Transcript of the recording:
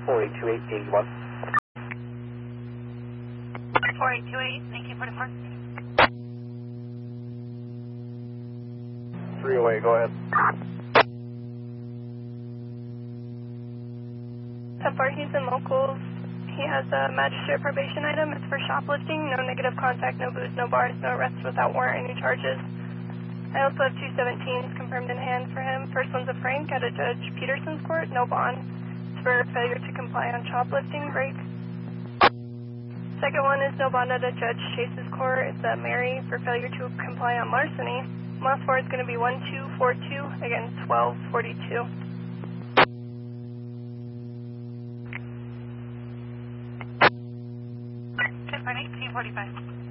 48281. 4828, thank you, 44. 308, go ahead. 10-4, he's in locals. He has a magistrate probation item. It's for shoplifting. No negative contact, no booze, no bars, no arrests without warrant, any charges. I also have 217s confirmed in hand for him. First one's a Frank at a Judge Peterson's court, no bond. It's for failure to comply on shoplifting break. Second one is no bond at a Judge Chase's court. It's a Mary for failure to comply on larceny. Last four is going to be 1242, again 1242. 10.8, 245.